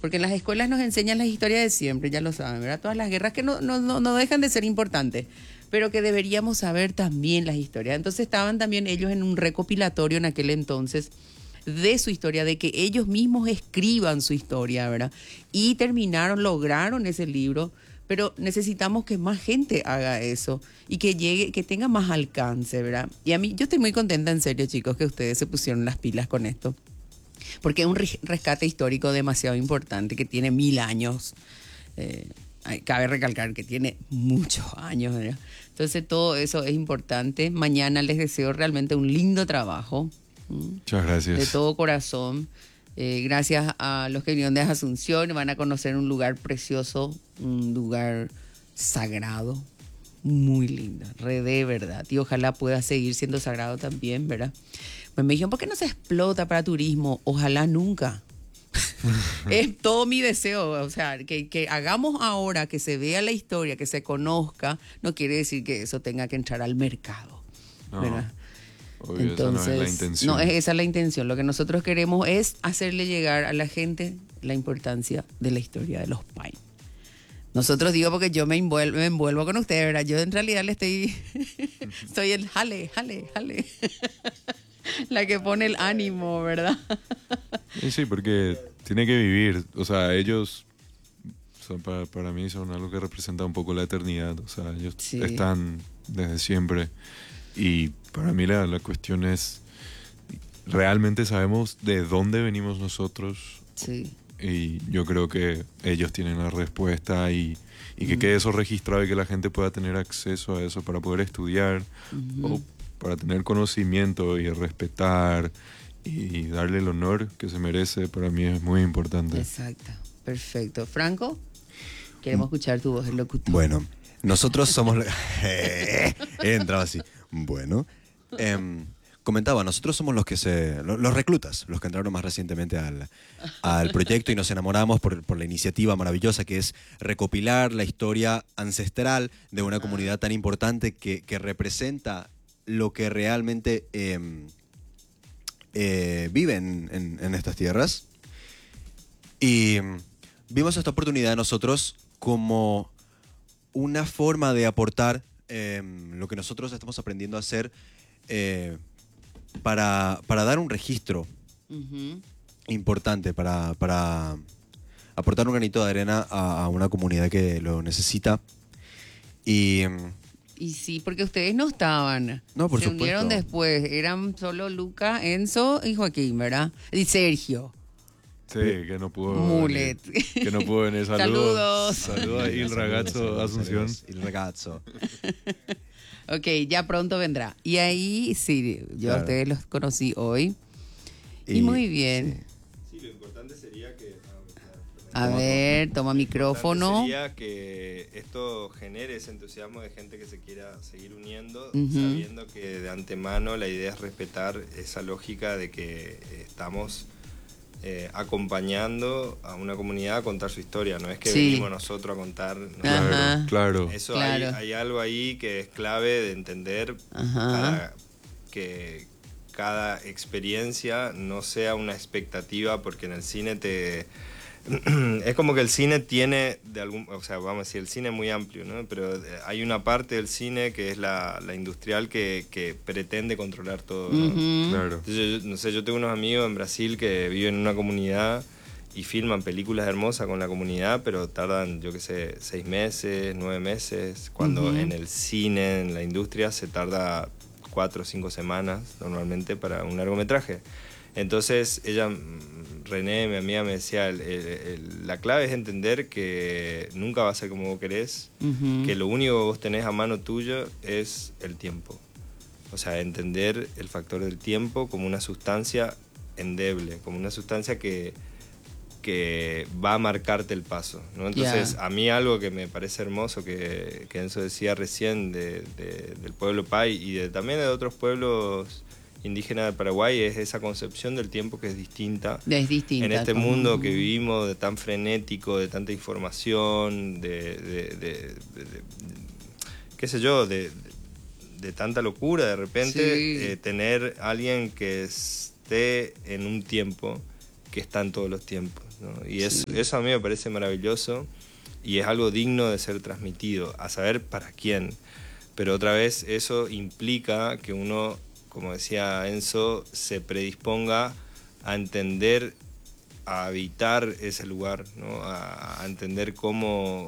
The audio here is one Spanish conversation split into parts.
Porque en las escuelas nos enseñan las historias de siempre, ya lo saben, ¿verdad? Todas las guerras que no dejan de ser importantes, pero que deberíamos saber también las historias. Entonces estaban también ellos en un recopilatorio en aquel entonces de su historia, de que ellos mismos escriban su historia, ¿verdad? Y lograron ese libro, pero necesitamos que más gente haga eso y que llegue, que tenga más alcance, ¿verdad? Y a mí, yo estoy muy contenta, en serio, chicos, que ustedes se pusieron las pilas con esto, porque es un rescate histórico demasiado importante, que tiene 1000 años. Cabe recalcar que tiene muchos años, ¿verdad? Entonces todo eso es importante. Mañana les deseo realmente un lindo trabajo. Muchas gracias. De todo corazón. Gracias a los que vinieron de Asunción, van a conocer un lugar precioso, un lugar sagrado, muy lindo, de verdad. Y ojalá pueda seguir siendo sagrado también, ¿verdad? Pues me dijeron, ¿por qué no se explota para turismo? Ojalá nunca. Es todo mi deseo, o sea, que hagamos ahora, que se vea la historia, que se conozca, no quiere decir que eso tenga que entrar al mercado, ¿verdad? Obvio, Entonces, esa no es la intención. esa es la intención. Lo que nosotros queremos es hacerle llegar a la gente la importancia de la historia de los Paine. Nosotros digo porque yo me envuelvo con ustedes, ¿verdad? Yo en realidad le estoy el jale. La que pone el ánimo, ¿verdad? Sí, porque tiene que vivir. O sea, ellos para mí son algo que representa un poco la eternidad. O sea, ellos están desde siempre. Y para mí la cuestión es, ¿realmente sabemos de dónde venimos nosotros? Sí. Y yo creo que ellos tienen la respuesta y que quede eso registrado y que la gente pueda tener acceso a eso para poder estudiar o para tener conocimiento y respetar y darle el honor que se merece, para mí es muy importante. Exacto, perfecto. Franco, queremos escuchar tu voz, el locutor. Bueno, nosotros somos... Entraba así. Bueno, comentaba, nosotros somos los reclutas, los que entraron más recientemente al proyecto y nos enamoramos por la iniciativa maravillosa que es recopilar la historia ancestral de una comunidad tan importante que representa lo que realmente viven en estas tierras. Y vimos esta oportunidad nosotros como una forma de aportar lo que nosotros estamos aprendiendo a hacer para dar un registro importante, para aportar un granito de arena a una comunidad que lo necesita. Y sí, porque ustedes no estaban. No, por Se unieron supuesto. después. Eran solo Luca, Enzo y Joaquín, ¿verdad? Y Sergio. Sí, que no pudo Mulet. venir. Que no pudo venir. Saludos. Saludos a Il Ragazzo Asunción. Il Ragazzo. Ok, ya pronto vendrá. Y ahí, sí, yo a ustedes los conocí hoy. Y muy bien. Sí, lo importante sería que... A ver, toma micrófono. Sería que esto genere ese entusiasmo de gente que se quiera seguir uniendo, sabiendo que de antemano la idea es respetar esa lógica de que estamos acompañando a una comunidad a contar su historia, no es que venimos nosotros a contar. ¿no? Claro. Eso Claro. hay algo ahí que es clave de entender para que cada experiencia no sea una expectativa, porque en el cine es como que el cine tiene o sea, vamos a decir, el cine es muy amplio, ¿no? Pero hay una parte del cine que es la industrial que pretende controlar todo, ¿no? Claro. Entonces, no sé, yo tengo unos amigos en Brasil que viven en una comunidad y filman películas hermosas con la comunidad, pero tardan, yo qué sé, 6 meses, 9 meses, cuando en el cine, en la industria, se tarda 4 o 5 semanas normalmente para un largometraje. Entonces ella, René, mi amiga, me decía, la clave es entender que nunca va a ser como vos querés, que lo único que vos tenés a mano tuyo es el tiempo. O sea, entender el factor del tiempo como una sustancia endeble, como una sustancia que va a marcarte el paso, ¿no? Entonces, a mí algo que me parece hermoso, que Enzo decía recién del pueblo Pai y también de otros pueblos indígenas del Paraguay, es esa concepción del tiempo que es distinta. Es distinta. En este mundo que vivimos de tan frenético, de tanta información, qué sé yo, de tanta locura, de repente tener alguien que esté en un tiempo que está en todos los tiempos. ¿no? Y eso a mí me parece maravilloso y es algo digno de ser transmitido, a saber para quién. Pero otra vez eso implica que uno, como decía Enzo, se predisponga a entender, a habitar ese lugar, ¿no? A entender cómo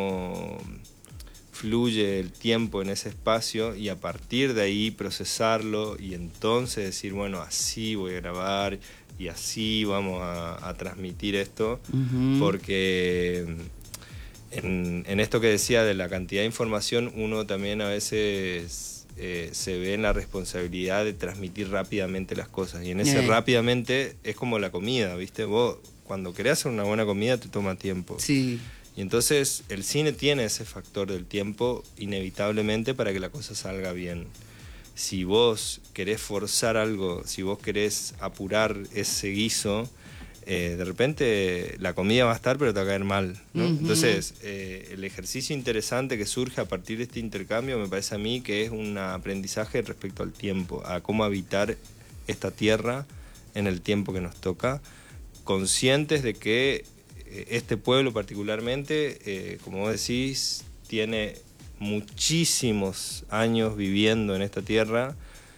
fluye el tiempo en ese espacio y a partir de ahí procesarlo y entonces decir, bueno, así voy a grabar y así vamos a transmitir esto, porque en esto que decía de la cantidad de información, uno también a veces se ve en la responsabilidad de transmitir rápidamente las cosas, y en ese rápidamente es como la comida, ¿viste? Vos cuando querés hacer una buena comida te toma tiempo. Sí. Y entonces el cine tiene ese factor del tiempo inevitablemente para que la cosa salga bien. Si vos querés forzar algo, si vos querés apurar ese guiso, de repente la comida va a estar pero te va a caer mal, ¿no? Entonces el ejercicio interesante que surge a partir de este intercambio me parece a mí que es un aprendizaje respecto al tiempo, a cómo habitar esta tierra en el tiempo que nos toca, conscientes de que este pueblo particularmente, como vos decís, tiene muchísimos años viviendo en esta tierra.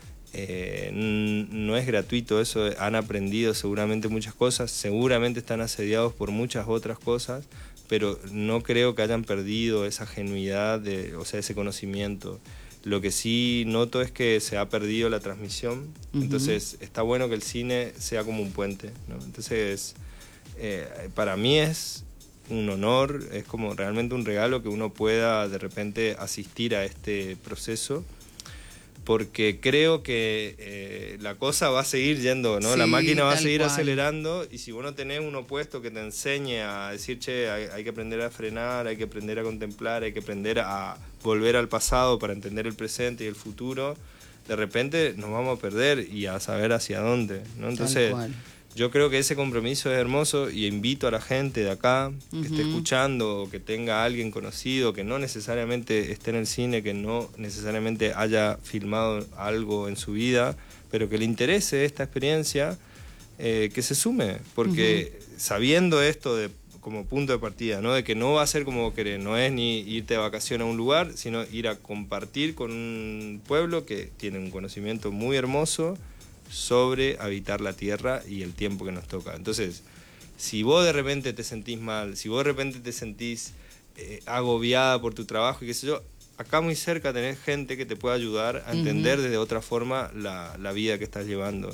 No es gratuito eso, han aprendido seguramente muchas cosas, seguramente están asediados por muchas otras cosas, pero no creo que hayan perdido esa genuidad, o sea, ese conocimiento. Lo que sí noto es que se ha perdido la transmisión, entonces está bueno que el cine sea como un puente, ¿no? Entonces para mí es un honor, es como realmente un regalo que uno pueda de repente asistir a este proceso, porque creo que la cosa va a seguir yendo, ¿no? Sí, la máquina va a seguir acelerando, y si vos no tenés un opuesto que te enseñe a decir, che, hay que aprender a frenar, hay que aprender a contemplar, hay que aprender a volver al pasado para entender el presente y el futuro, de repente nos vamos a perder y a saber hacia dónde, ¿no? Entonces yo creo que ese compromiso es hermoso y invito a la gente de acá que esté escuchando o que tenga a alguien conocido que no necesariamente esté en el cine, que no necesariamente haya filmado algo en su vida, pero que le interese esta experiencia, que se sume, porque sabiendo esto como punto de partida, ¿no? De que no va a ser como vos querés, no es ni irte de vacaciones a un lugar, sino ir a compartir con un pueblo que tiene un conocimiento muy hermoso sobre habitar la tierra y el tiempo que nos toca. Entonces, si vos de repente te sentís mal, si vos de repente te sentís agobiada por tu trabajo y qué sé yo, acá muy cerca tenés gente que te puede ayudar a entender desde otra forma la vida que estás llevando.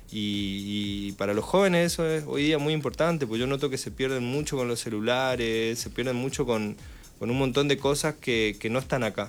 Y para los jóvenes eso es hoy día muy importante, porque yo noto que se pierden mucho con los celulares, se pierden mucho con un montón de cosas que no están acá.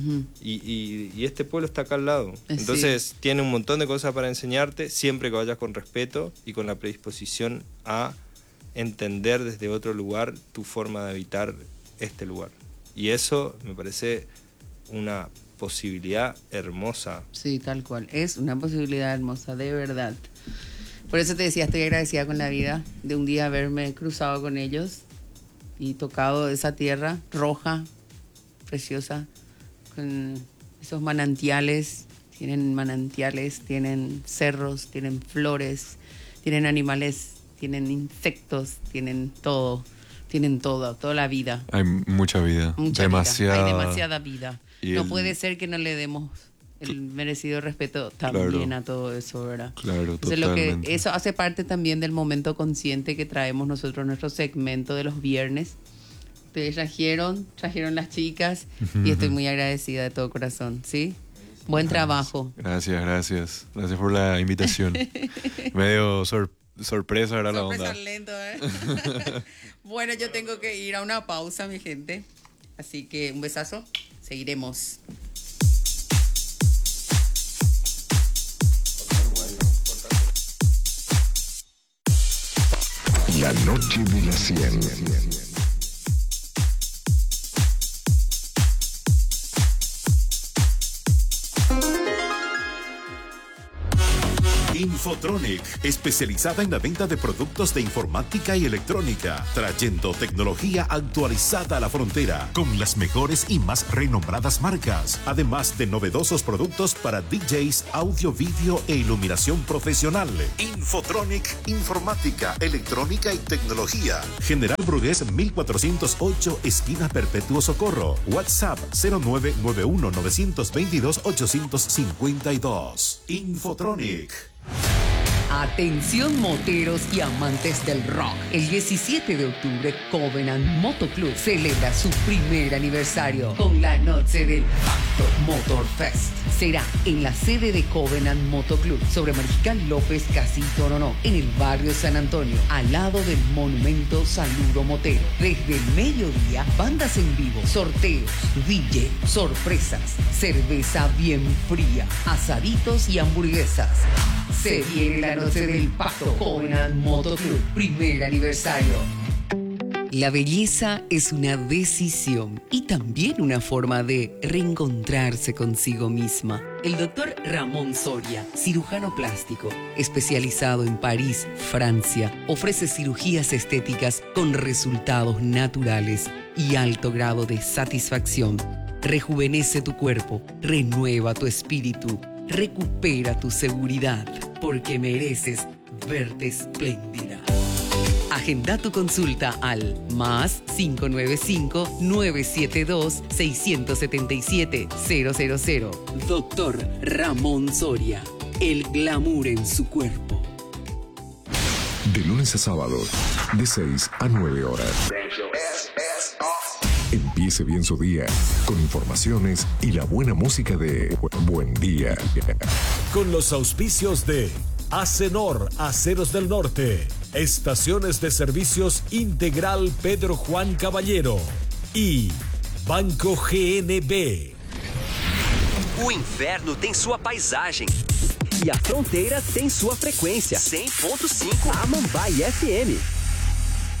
Y este pueblo está acá al lado. Entonces tiene un montón de cosas para enseñarte, siempre que vayas con respeto y con la predisposición a entender desde otro lugar tu forma de habitar este lugar. Y eso me parece una posibilidad hermosa. Sí, tal cual. Es una posibilidad hermosa, de verdad. Por eso te decía, estoy agradecida con la vida de un día haberme cruzado con ellos y tocado esa tierra roja, preciosa, con esos manantiales. Tienen cerros, tienen flores, tienen animales, tienen insectos, tienen todo, toda la vida. Hay mucha vida, demasiada. Hay demasiada vida. No puede ser que no le demos el merecido respeto también a todo eso, ¿verdad? Claro, totalmente. Eso hace parte también del momento consciente que traemos nosotros en nuestro segmento de los viernes. Ustedes trajeron las chicas y estoy muy agradecida de todo corazón, ¿sí? Buen trabajo. Gracias por la invitación. Medio sorpresa era la onda. Lento, ¿eh? Bueno, yo tengo que ir a una pausa, mi gente. Así que un besazo. Seguiremos. La noche de la 100. Infotronic, especializada en la venta de productos de informática y electrónica, trayendo tecnología actualizada a la frontera, con las mejores y más renombradas marcas, además de novedosos productos para DJs, audio, vídeo e iluminación profesional. Infotronic, informática, electrónica y tecnología. General Brugués 1408, esquina Perpetuo Socorro. WhatsApp 0991-922-852. Infotronic. Atención moteros y amantes del rock. El 17 de octubre, Covenant Moto Club celebra su primer aniversario con la noche del Pacto Motor Fest. Será en la sede de Covenant Moto Club, sobre Mariscal López, casi Toronó, en el barrio San Antonio, al lado del monumento Saludo Motero. Desde el mediodía, bandas en vivo, sorteos, DJ, sorpresas, cerveza bien fría, asaditos y hamburguesas. Se viene la noche del Pacto Covenant Moto Club, primer aniversario. La belleza es una decisión y también una forma de reencontrarse consigo misma. El doctor Ramón Soria, cirujano plástico, especializado en París, Francia, ofrece cirugías estéticas con resultados naturales y alto grado de satisfacción. Rejuvenece tu cuerpo, renueva tu espíritu, recupera tu seguridad, porque mereces verte espléndida. Agenda tu consulta al más 595-972-677-000. Doctor Ramón Soria, el glamour en su cuerpo. De lunes a sábado, de 6 a 9 horas. Empiece bien su día con informaciones y la buena música de Buen Día. Con los auspicios de Acenor, Aceros del Norte, Estaciones de Servicios Integral Pedro Juan Caballero y Banco GNB. O inverno tem sua paisagem e a fronteira tem sua frequência. 100.5 Amambai FM.